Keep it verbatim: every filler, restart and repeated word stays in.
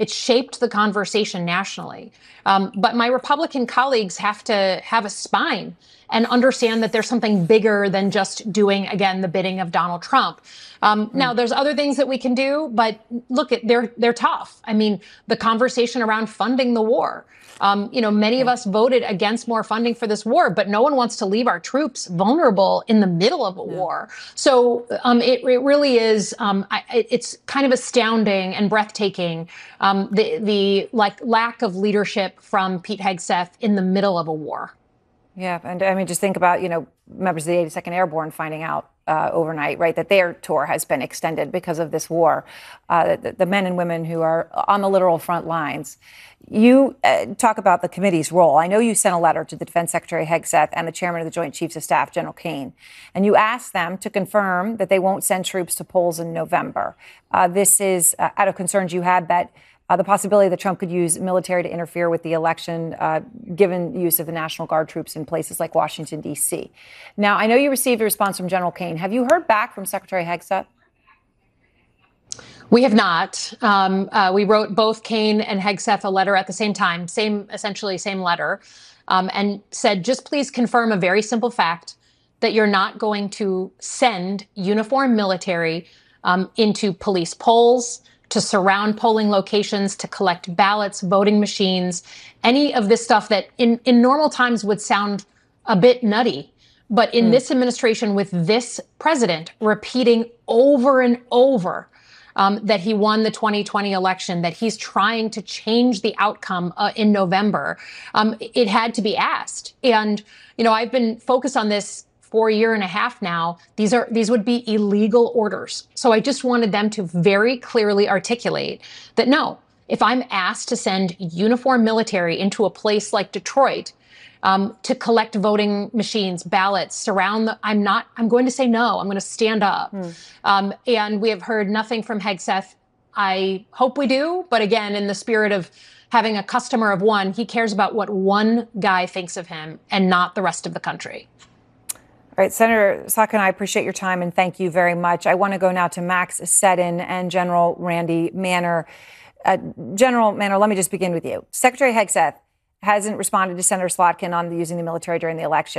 It's shaped the conversation nationally. Um, but my Republican colleagues have to have a spine and understand that there's something bigger than just doing, again, the bidding of Donald Trump. Um, mm. Now, there's other things that we can do, but look, they're they're tough. I mean, the conversation around funding the war. Um, you know, many of us voted against more funding for this war, but no one wants to leave our troops vulnerable in the middle of a yeah. war. So um, it, it really is. Um, I, it's kind of astounding and breathtaking um, the the like lack of leadership from Pete Hegseth in the middle of a war. Yeah, and I mean, just think about, you know, members of the eighty-second Airborne finding out uh, overnight, right, that their tour has been extended because of this war. Uh, the, the men and women who are on the literal front lines. You uh, talk about the committee's role. I know you sent a letter to the Defense Secretary Hegseth and the Chairman of the Joint Chiefs of Staff, General Kane, and you asked them to confirm that they won't send troops to polls in November. Uh, this is uh, out of concerns you had that Uh, the possibility that Trump could use military to interfere with the election, uh, given use of the National Guard troops in places like Washington, D C. Now, I know you received a response from General Kane. Have you heard back from Secretary Hegseth? We have not. Um, uh, we wrote both Kane and Hegseth a letter at the same time, same, essentially same letter, um, and said, just please confirm a very simple fact that you're not going to send uniformed military um, into police polls, to surround polling locations, to collect ballots, voting machines, any of this stuff that in, in normal times would sound a bit nutty. But in mm. this administration, with this president repeating over and over um, that he won the twenty twenty election, that he's trying to change the outcome uh, in November, um, it had to be asked. And, you know, I've been focused on this for a year and a half now. These are these would be illegal orders. So I just wanted them to very clearly articulate that, no, if I'm asked to send uniformed military into a place like Detroit um, to collect voting machines, ballots, surround the, I'm not, I'm going to say no. I'm going to stand up. Hmm. Um, and we have heard nothing from Hegseth. I hope we do. But again, in the spirit of having a customer of one, he cares about what one guy thinks of him and not the rest of the country. All right, Senator Slotkin, I appreciate your time and thank you very much. I want to go now to Max Seddon and General Randy Manner. Uh, General Manner, let me just begin with you. Secretary Hegseth hasn't responded to Senator Slotkin on the using the military during the election.